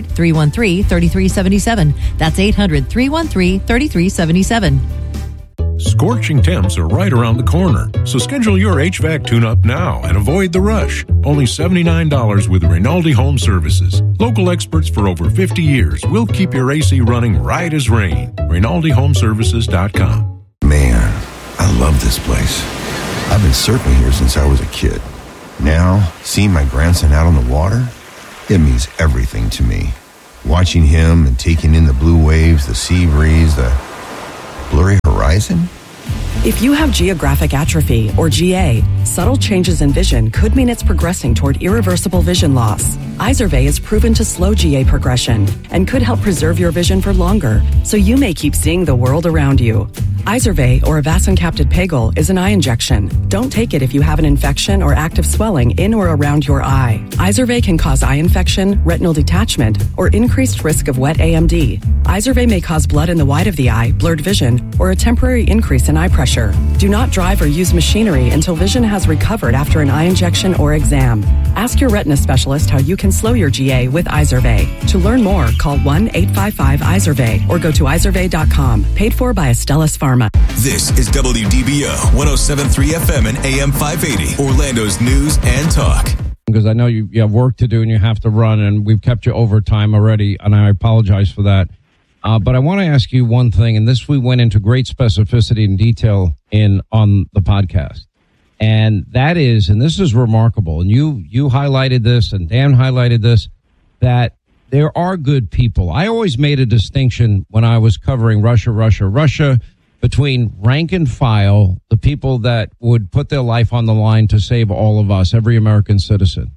800-313-3377. That's 800-313-3377. Scorching temps are right around the corner, so schedule your HVAC tune-up now and avoid the rush. Only $79 with Rinaldi Home Services. Local experts for over 50 years will keep your AC running right as rain. RinaldiHomeservices.com. Man, I love this place. I've been surfing here since I was a kid. Now, seeing my grandson out on the water, it means everything to me. Watching him and taking in the blue waves, the sea breeze, the blurry horizon. If you have geographic atrophy, or GA, subtle changes in vision could mean it's progressing toward irreversible vision loss. Izervay is proven to slow GA progression and could help preserve your vision for longer, so you may keep seeing the world around you. Izervay, or avacincaptad pegol, is an eye injection. Don't take it if you have an infection or active swelling in or around your eye. Izervay can cause eye infection, retinal detachment, or increased risk of wet AMD. Izervay may cause blood in the white of the eye, blurred vision, or a temporary increase in eye pressure. Do not drive or use machinery until vision has recovered after an eye injection or exam. Ask your retina specialist how you can slow your GA with Izervay. To learn more, call 1-855-IZERVAY or go to izervay.com. Paid for by Astellas Pharma. This is WDBO 107.3 FM and AM 580, Orlando's news and talk. Because I know you have work to do and you have to run, and we've kept you over time already, and I apologize for that. But I want to ask you one thing, and this we went into great specificity and detail on the podcast. And that is, and this is remarkable, and you highlighted this, and Dan highlighted this, that there are good people. I always made a distinction when I was covering Russia, between rank and file, the people that would put their life on the line to save all of us, every American citizen.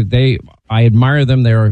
I admire them. They're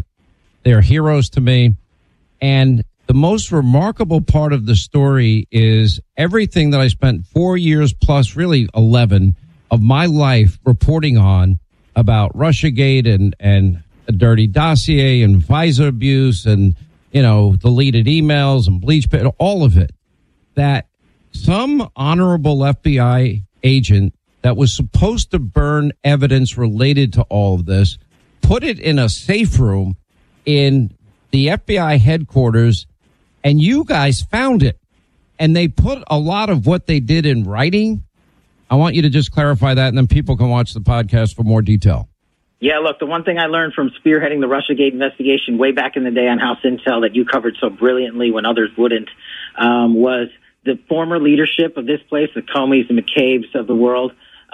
heroes to me. And the most remarkable part of the story is everything that I spent 4 years plus, really 11, of my life reporting on about Russiagate and a dirty dossier and Pfizer abuse and, deleted emails and bleach pit, all of it, that some honorable FBI agent that was supposed to burn evidence related to all of this put it in a safe room in the FBI headquarters, and you guys found it. And they put a lot of what they did in writing. I want you to just clarify that, and then people can watch the podcast for more detail. Yeah, look, the one thing I learned from spearheading the Russiagate investigation way back in the day on House Intel that you covered so brilliantly when others wouldn't, was the former leadership of this place, the Comeys and McCabe's of the world.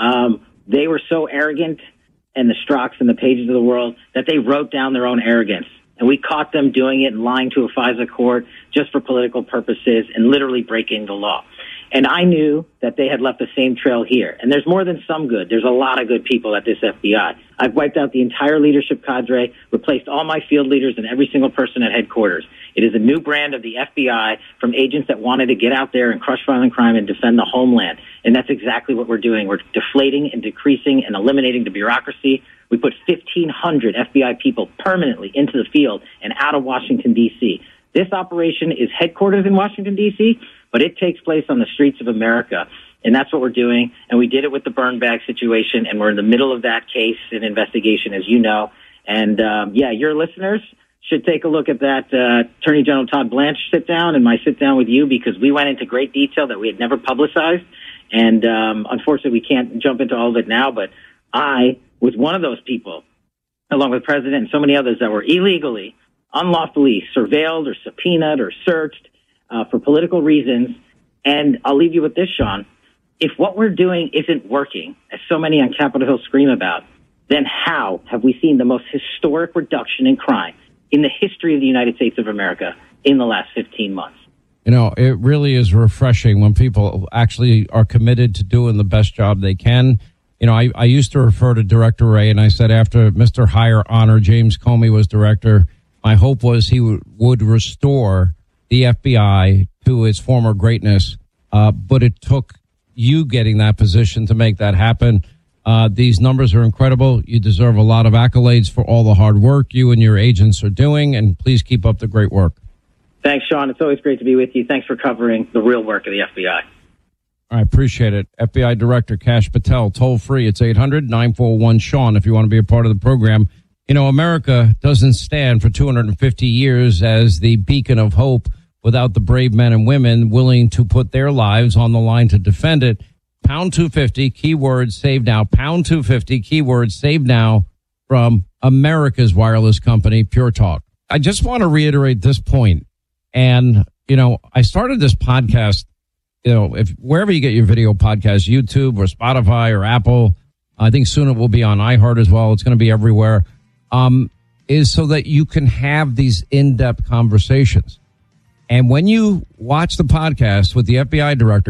They were so arrogant, and the Strocks and the Pages of the world, that they wrote down their own arrogance. And we caught them doing it and lying to a FISA court just for political purposes and literally breaking the law. And I knew that they had left the same trail here. And there's more than some good. There's a lot of good people at this FBI. I've wiped out the entire leadership cadre, replaced all my field leaders and every single person at headquarters. It is a new brand of the FBI from agents that wanted to get out there and crush violent crime and defend the homeland. And that's exactly what we're doing. We're deflating and decreasing and eliminating the bureaucracy. We put 1,500 FBI people permanently into the field and out of Washington, D.C. This operation is headquartered in Washington, D.C., but it takes place on the streets of America. And that's what we're doing. And we did it with the burn bag situation. And we're in the middle of that case and investigation, as you know. And, your listeners should take a look at that Attorney General Todd Blanche sit down and my sit down with you, because we went into great detail that we had never publicized. And unfortunately, we can't jump into all of it now. But I was one of those people, along with the president and so many others, that were illegally, unlawfully surveilled or subpoenaed or searched for political reasons. And I'll leave you with this, Sean. If what we're doing isn't working, as so many on Capitol Hill scream about, then how have we seen the most historic reduction in crime in the history of the United States of America in the last 15 months? It really is refreshing when people actually are committed to doing the best job they can. I used to refer to Director Wray, and I said after Mr. Higher Honor James Comey was director, my hope was he would restore the FBI to its former greatness. But it took you getting that position to make that happen. These numbers are incredible. You deserve a lot of accolades for all the hard work you and your agents are doing, and please keep up the great work. Thanks, Sean. It's always great to be with you. Thanks for covering the real work of the FBI. I appreciate it. FBI Director Kash Patel, toll free. It's 800-941-SEAN if you want to be a part of the program. America doesn't stand for 250 years as the beacon of hope without the brave men and women willing to put their lives on the line to defend it. Pound 250, keyword save now. Pound 250, keyword save now from America's wireless company, Pure Talk. I just want to reiterate this point. And, I started this podcast, if wherever you get your video podcast, YouTube or Spotify or Apple, I think soon it will be on iHeart as well. It's going to be everywhere. Is so that you can have these in-depth conversations. And when you watch the podcast with the FBI director,